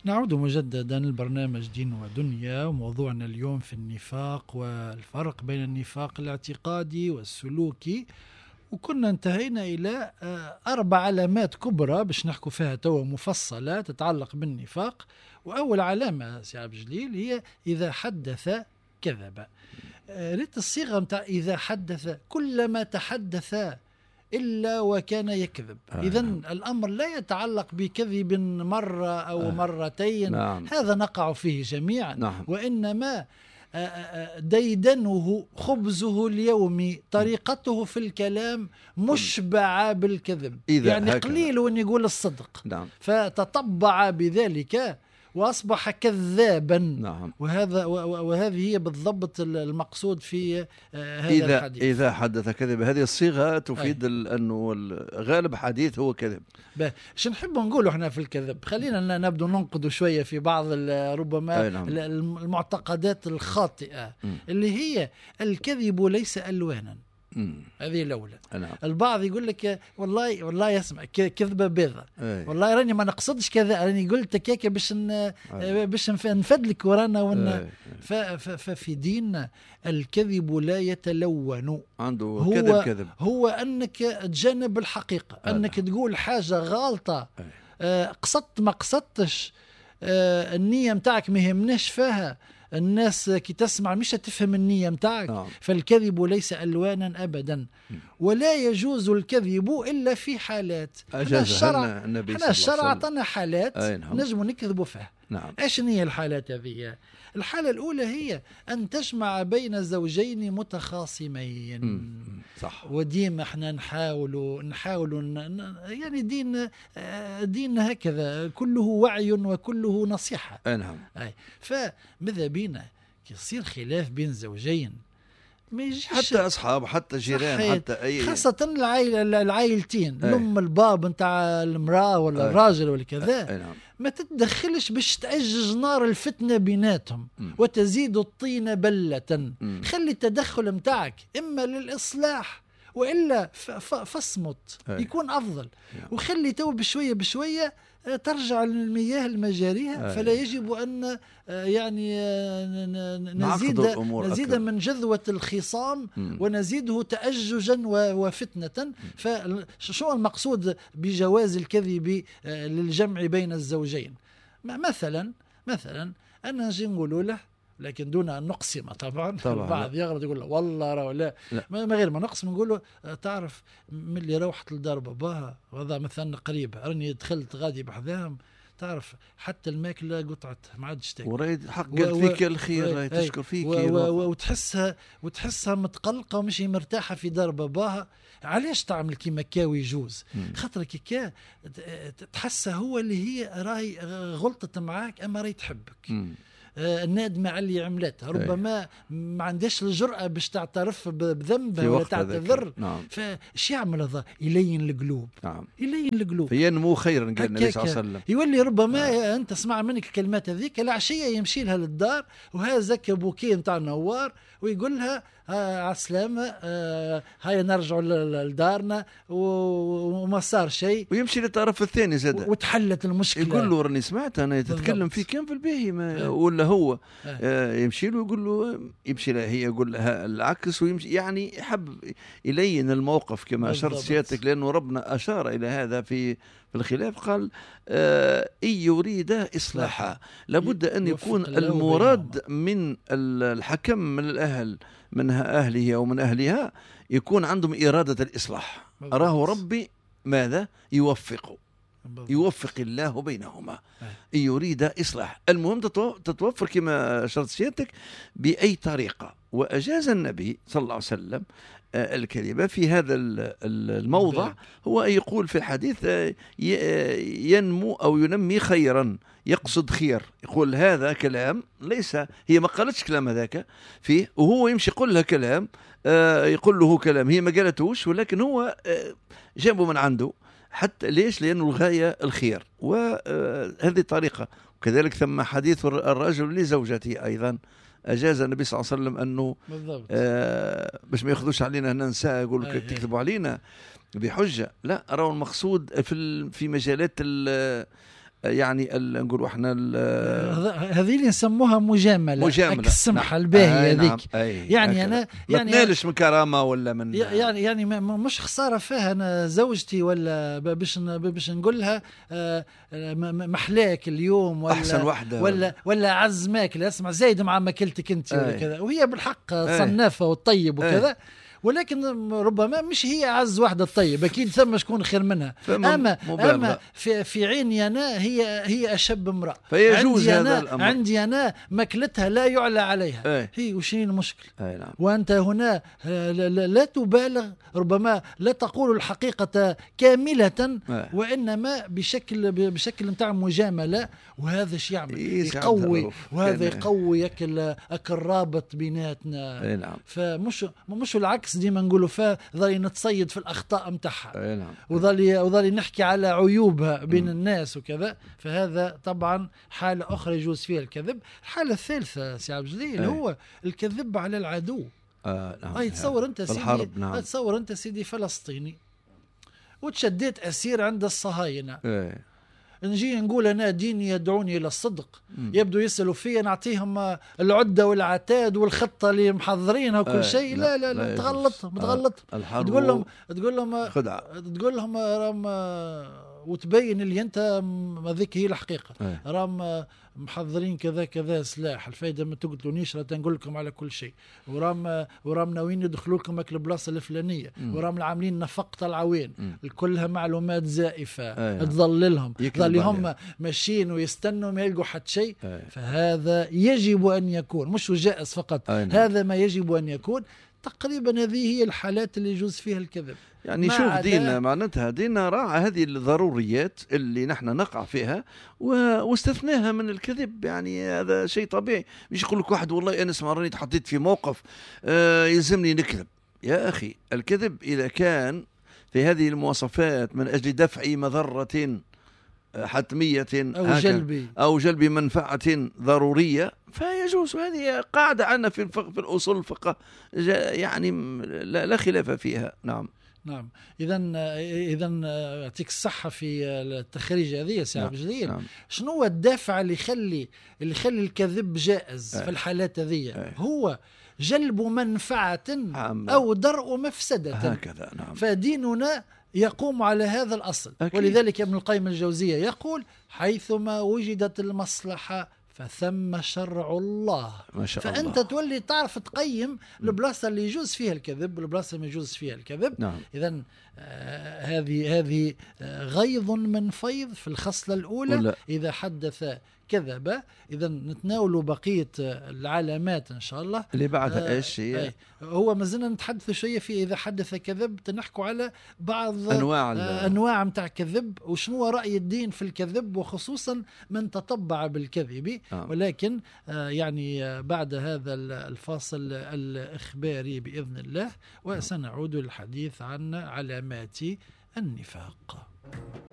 نعود مجددا البرنامج دين ودنيا، وموضوعنا اليوم في النفاق والفرق بين النفاق الاعتقادي والسلوكي. وكنا انتهينا إلى 4 علامات كبرى باش نحكوا فيها توا مفصلة تتعلق بالنفاق. وأول علامة سي عبد الجليل هي إذا حدث كذب. ريت الصيغة متاع إذا حدث، كلما تحدث إلا وكان يكذب. إذن الأمر لا يتعلق بكذب مرة أو مرتين. نعم. هذا نقع فيه جميعا. نعم. وإنما ديدنه خبزه اليومي، طريقته في الكلام مشبعة بالكذب، يعني قليل وأن يقول الصدق. نعم. فتطبع بذلك وأصبح كذابا. نعم. وهذه هي بالضبط المقصود في هذا الحديث. إذا حدث كذب، هذه الصيغة تفيد أنه غالب حديث هو كذب. شو نحب نقول احنا في الكذب؟ خلينا نبدو ننقد شوية في بعض ربما نعم. المعتقدات الخاطئة اللي هي الكذب ليس ألوانا. هذه الأولى. البعض يقول لك والله يسمع كذبة بيضة، والله راني ما نقصدش كذا، راني قلت كيكه باش نفدلك ورانا ففي ديننا الكذب لا يتلون. عنده كذب هو أنك تجنب الحقيقة، أنك تقول حاجة غالطة، قصدت ما قصدتش، النية متاعك ما يهمناش فيها، الناس كي تسمع مش تفهم النية متاعك. فالكذب ليس ألوانا أبدا، ولا يجوز الكذب إلا في حالات. الشرع عطنا حالات نجم نكذب فيها. إيش هي الحالات هذه؟ الحالة الأولى هي أن تجمع بين زوجين متخاصمين. صح. وديما احنا نحاول يعني دين هكذا كله وعي وكله نصيحة. نعم. فماذا بينا كي يصير خلاف بين زوجين، ما يجيش حتى أصحاب، حتى جيران، حتى أي، خاصة العائلتين، الأم الباب نتاع المرأة ولا الراجل ولا كذا، ما تتدخلش باش تأجج نار الفتنة بيناتهم وتزيد الطين بلة. خلي التدخل متاعك إما للإصلاح وإلا فاصمت، يكون أفضل. وخلي تو بشوية ترجع المياه لمجاريها. فلا يجب أن يعني نزيد من جذوة الخصام ونزيده تأججا وفتنة. فشو المقصود بجواز الكذب للجمع بين الزوجين؟ مثلا أنا نجي نقول له، لكن دون أن نقسم طبعا. البعض يغلط يقول له والله لا ما غير ما نقسم، نقول له تعرف من اللي روحت لدار باباها وهذا مثلا قريب، راني دخلت غادي بحذاهم، تعرف حتى الماكله قطعت ما عادش تاكل، وريد حق فيك الخير، تشكر فيك، وتحسها متقلقه ومش مرتاحه في دار باباها. علاش تعمل كيما كاوي يجوز؟ خاطر كيكا تحسها هو اللي هي راي غلطت معاك، اما راي تحبك. النادمة على اللي عملتها، ربما ما عندهاش الجرأة باش تعترف بذنبها ولا تعتذر. فش يعمل هذا؟ يلين القلوب. يلين القلوب، فينمو خيرا قال النبي صلى الله عليه وسلم. يولي ربما أنت تسمع منك الكلمات هذيك، العشية يمشي لها للدار وهذاك بوكيه متاع نوار ويقول لها على السلامة، هاي نرجعوا لدارنا وما صار شيء، ويمشي للطرف الثاني زاد وتحلت المشكلة. يقول له راني سمعت أنا تتكلم في كان في الباهي ولا هو يمشي له يقول له، يمشي له هي يقول لها العكس، ويمشي يعني يحب يلين الموقف كما أشرت سيادتك، لأنه ربنا أشار إلى هذا في الخلاف، قال إن يريد إصلاحا. لابد أن يكون المراد من الحكم من الأهل، من أهله أو من أهلها، يكون عندهم إرادة الإصلاح. أراه ربي ماذا يوفق الله بينهما إن يريد إصلاح. المهم تتوفر كما شرط سيادتك بأي طريقة. وأجاز النبي صلى الله عليه وسلم الكذبة في هذا الموضع، هو أن يقول في الحديث ينمو أو ينمي خيرا، يقصد خير، يقول هذا كلام ليس، هي ما قالتش كلام هذاك فيه، وهو يمشي يقول لها كلام، يقول له كلام هي ما قالتوش، ولكن هو جابه من عنده. حتى ليش؟ لأنه الغاية الخير، وهذه طريقة. وكذلك ثم حديث الرجل لزوجته أيضا، أجاز النبي صلى الله عليه وسلم أنه باش ما يأخذوش علينا هنا نساء يقولوا تكذبوا علينا بحجة. لا، أرى المقصود في مجالات يعني نقولوا احنا هذه اللي نسموها مجامله السمحه الباهيه هذيك. يعني انا يعني ما تنالش من كرامه ولا من يعني مش خساره فيها انا زوجتي ولا باش نقول لها محلاك اليوم ولا احسن وحده ولا عز ماكله اسمع زايد مع ماكلتك انت ولا كذا، وهي بالحق صنافه والطيب وكذا، ولكن ربما مش هي أعز واحدة الطيب، أكيد ثم شكون خير منها. أما في عيني أنا هي أشب امرأة. فيجوز هذا الأمر. عندي أنا مكلتها لا يعلى عليها. هي وشين المشكل؟ نعم. وأنت هنا لا تبالغ، ربما لا تقول الحقيقة كاملة، وإنما بشكل متاع مجاملة، وهذا شيء يعمل يقوي، وهذا يقوي الرابط بيناتنا. نعم. فمش العكس ديما نقولوا ظلي نتصيد في الأخطاء متاعها. نعم. وظلي نحكي على عيوبها بين الناس وكذا. فهذا طبعا حالة أخرى يجوز فيها الكذب. الحالة الثالثة سي عبد الجليل هو الكذب على العدو. نعم. تصور أنت سيدي الحرب. نعم. تصور أنت سيدي فلسطيني وتشديت أسير عند الصهاينة. نجي نقول أنا ديني يدعوني إلى الصدق، يبدو يسألوا فيا نعطيهم العدة والعتاد والخطة اللي محضرينها وكل شيء. لا تغلط. تقول لهم خدعة، تقول لهم رام وتبين اللي أنت هذيك هي الحقيقة. رام محضرين كذا كذا سلاح، الفايدة ما تقتلونيش، لا تنقول لكم على كل شيء، ورام ناويين يدخلوا لكم البلاصة الفلانية، ورام عاملين نفقة العوين، كلها معلومات زائفة تضللهم، ظلهم ماشيين ويستنوا ما يلقوا حد شيء. فهذا يجب أن يكون مش جائز فقط، هذا ما يجب أن يكون. تقريبا هذه هي الحالات اللي يجوز فيها الكذب. يعني شوف ديننا معناتها ديننا راعى هذه الضروريات اللي نحن نقع فيها واستثناها من الكذب. يعني هذا شيء طبيعي. مش يقول لك واحد والله أنا راني تحطيت في موقف يلزمني نكذب. يا أخي الكذب إذا كان في هذه المواصفات من أجل دفع مضرة حتمية أو جلب منفعة ضرورية فيجوز. هذه قاعدة عندنا في الأصول الفقه يعني لا خلاف فيها. نعم. إذا يعطيك الصحة في التخريج هذه يا سي عبد الجليل. شنو هو الدافع اللي يخلي الكذب جائز في الحالات هذه؟ هو جلب منفعة أو درء مفسدة. هكذا. نعم. فديننا يقوم على هذا الأصل. ولذلك ابن القيم الجوزية يقول حيثما وجدت المصلحة فثم شرع الله. ما شاء فأنت الله. تولي تعرف تقيم البلاصة اللي يجوز فيها الكذب والبلاصة اللي يجوز فيها الكذب. نعم. إذن هذه غيظ من فيض في الخصلة الأولى. إذا حدث كذب. إذا نتناولوا بقية العلامات إن شاء الله اللي بعدها إيش هي؟ هو ما زلنا نتحدث شوية في إذا حدث كذب، تنحكوا على بعض أنواع متاع كذب وشنو رأي الدين في الكذب، وخصوصا من تطبع بالكذب. ولكن يعني بعد هذا الفاصل الإخباري بإذن الله وسنعود للحديث عن علامات النفاق.